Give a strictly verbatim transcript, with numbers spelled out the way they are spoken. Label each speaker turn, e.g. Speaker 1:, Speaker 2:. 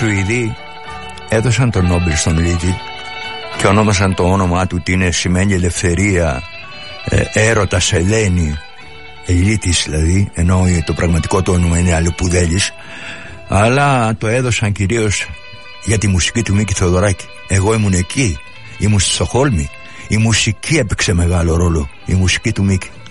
Speaker 1: Σουηδοί έδωσαν τον Νόμπελ στον Λίτη και ονόμασαν το όνομά του, τι είναι, σημαίνει ελευθερία, ε, έρωτας, ελένη, Ελίτης δηλαδή, ενώ το πραγματικό του όνομα είναι Αλεπουδέλης, αλλά το έδωσαν κυρίως για τη μουσική του Μίκη Θεοδωράκη. Εγώ ήμουν εκεί, ήμουν στη Στοκχόλμη, η μουσική έπαιξε μεγάλο ρόλο, η μουσική του Μίκη.